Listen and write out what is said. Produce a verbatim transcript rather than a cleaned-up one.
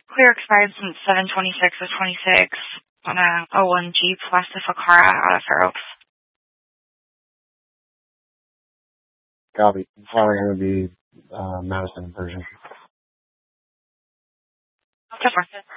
Clear expired since seven twenty-six of twenty-six on a oh one Jeep West of Ficarra out of Fair Oaks. Copy. Probably going to be uh, Madison version. Just